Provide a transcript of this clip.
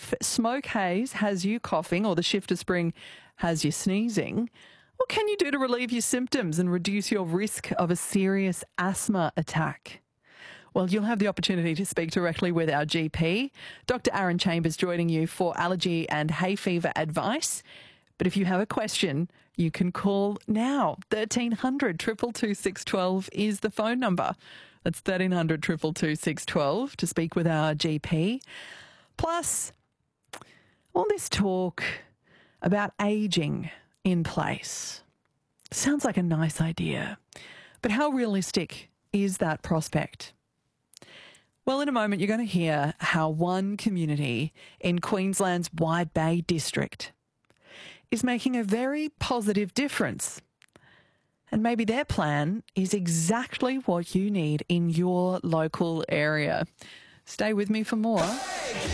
if smoke haze has you coughing or the shift of spring has you sneezing, what can you do to relieve your symptoms and reduce your risk of a serious asthma attack? Well, you'll have the opportunity to speak directly with our GP, Dr. Aaron Chambers, joining you for allergy and hay fever advice. But if you have a question, you can call now. 1300 222 612 is the phone number. That's 1300 222 612 to speak with our GP. Plus, all this talk about ageing in place sounds like a nice idea. But how realistic is that prospect? Well, in a moment, you're going to hear how one community in Queensland's Wide Bay district is making a very positive difference. And maybe their plan is exactly what you need in your local area. Stay with me for more.